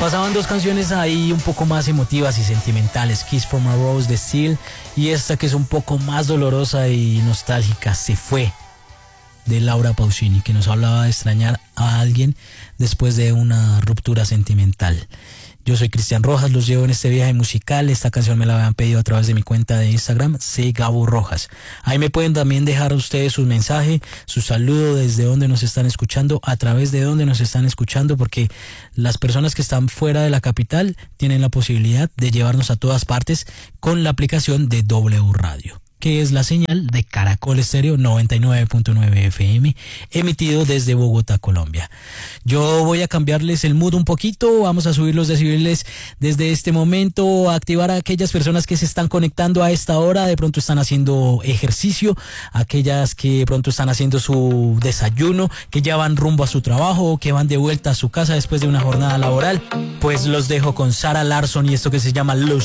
Pasaban dos canciones ahí un poco más emotivas y sentimentales, Kiss from a Rose de Seal y esta que es un poco más dolorosa y nostálgica, Se fue, de Laura Pausini, que nos hablaba de extrañar a alguien después de una ruptura sentimental. Yo soy Cristian Rojas, los llevo en este viaje musical. Esta canción me la habían pedido a través de mi cuenta de Instagram, Gabo Rojas. Ahí me pueden también dejar ustedes su mensaje, su saludo, desde donde nos están escuchando, a través de donde nos están escuchando, porque las personas que están fuera de la capital tienen la posibilidad de llevarnos a todas partes con la aplicación de W Radio, que es la señal de Caracol Estéreo 99.9 FM, emitido desde Bogotá, Colombia. Yo voy a cambiarles el mood un poquito, vamos a subir los decibeles desde este momento, a activar a aquellas personas que se están conectando a esta hora, de pronto están haciendo ejercicio, aquellas que de pronto están haciendo su desayuno, que ya van rumbo a su trabajo, que van de vuelta a su casa después de una jornada laboral. Pues los dejo con Sara Larsson y esto que se llama Los